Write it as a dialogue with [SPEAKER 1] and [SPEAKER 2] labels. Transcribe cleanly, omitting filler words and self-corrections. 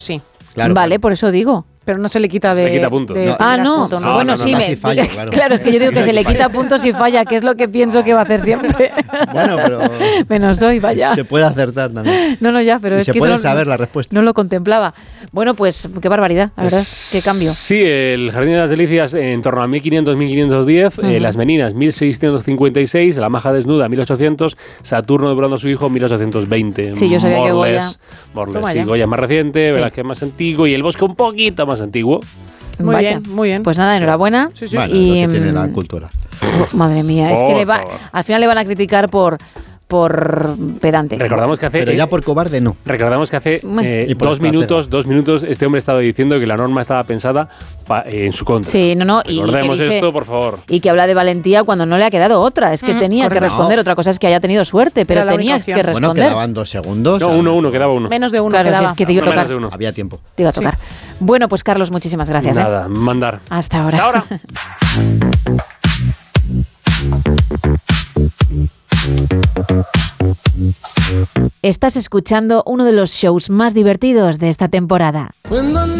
[SPEAKER 1] Sí.
[SPEAKER 2] Claro,
[SPEAKER 3] vale,
[SPEAKER 2] claro.
[SPEAKER 3] por eso digo.
[SPEAKER 1] Pero no se le quita de...
[SPEAKER 4] Se le quita puntos.
[SPEAKER 1] de
[SPEAKER 4] No.
[SPEAKER 1] primeras
[SPEAKER 3] No,
[SPEAKER 1] puntos,
[SPEAKER 4] no,
[SPEAKER 3] bueno,
[SPEAKER 4] no,
[SPEAKER 3] sí,
[SPEAKER 4] no,
[SPEAKER 2] si falla, claro.
[SPEAKER 3] claro, es que yo digo que se le quita puntos si falla, que es lo que pienso que va a hacer siempre.
[SPEAKER 2] Bueno, pero
[SPEAKER 3] Menos hoy, vaya.
[SPEAKER 2] se puede acertar también.
[SPEAKER 3] No, ya, pero
[SPEAKER 2] Y
[SPEAKER 3] es
[SPEAKER 2] se
[SPEAKER 3] que
[SPEAKER 2] puede
[SPEAKER 3] eso
[SPEAKER 2] saber la respuesta.
[SPEAKER 3] No lo contemplaba. Bueno, pues qué barbaridad, la verdad, qué cambio.
[SPEAKER 4] Sí, el Jardín de las Delicias en torno a 1500-1510, las Meninas 1656, la Maja Desnuda 1800, Saturno devorando a su hijo 1820.
[SPEAKER 3] Sí, yo sabía que Goya...
[SPEAKER 4] Morles,
[SPEAKER 3] Toma
[SPEAKER 4] sí,
[SPEAKER 3] ya.
[SPEAKER 4] Goya más reciente,
[SPEAKER 3] Sí.
[SPEAKER 4] Velázquez más antiguo y el Bosque un poquito más antiguo.
[SPEAKER 1] Muy
[SPEAKER 3] Vaya.
[SPEAKER 1] bien, muy bien.
[SPEAKER 3] Pues nada, enhorabuena.
[SPEAKER 1] Sí, sí.
[SPEAKER 2] Bueno,
[SPEAKER 3] Y,
[SPEAKER 2] lo que tiene la cultura.
[SPEAKER 3] madre mía, es que
[SPEAKER 4] Por favor.
[SPEAKER 3] al final le van a criticar por pedante.
[SPEAKER 4] Recordamos que hace...
[SPEAKER 2] Pero ya por cobarde no.
[SPEAKER 4] Recordamos que hace
[SPEAKER 2] Y por
[SPEAKER 4] 2 minutos este hombre estaba diciendo que la norma estaba pensada en su contra.
[SPEAKER 3] Sí, no. Y
[SPEAKER 4] Recordemos
[SPEAKER 3] que dice-
[SPEAKER 4] esto, por favor.
[SPEAKER 3] Y que habla de valentía cuando no le ha quedado otra. Es que tenía que
[SPEAKER 1] correcto.
[SPEAKER 3] responder. Otra cosa es que haya tenido suerte, pero
[SPEAKER 1] Era la única
[SPEAKER 3] tenías que
[SPEAKER 1] opción.
[SPEAKER 2] Bueno,
[SPEAKER 3] responder.
[SPEAKER 2] quedaban 2 segundos.
[SPEAKER 4] No,
[SPEAKER 2] a lo
[SPEAKER 4] 1-1,
[SPEAKER 2] mejor
[SPEAKER 4] quedaba 1.
[SPEAKER 1] Menos de uno
[SPEAKER 3] Claro, si
[SPEAKER 1] quedaba.
[SPEAKER 3] es que te iba a
[SPEAKER 4] No,
[SPEAKER 3] tocar.
[SPEAKER 4] menos de uno.
[SPEAKER 2] Había tiempo.
[SPEAKER 3] Te iba a tocar. Bueno, pues Carlos, muchísimas gracias.
[SPEAKER 4] Nada, mandar.
[SPEAKER 3] Hasta ahora.
[SPEAKER 4] Hasta ahora.
[SPEAKER 3] Estás escuchando uno de los shows más divertidos de esta temporada.